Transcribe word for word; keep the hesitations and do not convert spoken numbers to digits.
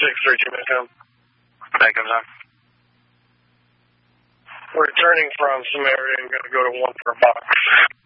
six three two, Macomb. That comes on. We're returning from Samaritan and going to go to one for a box.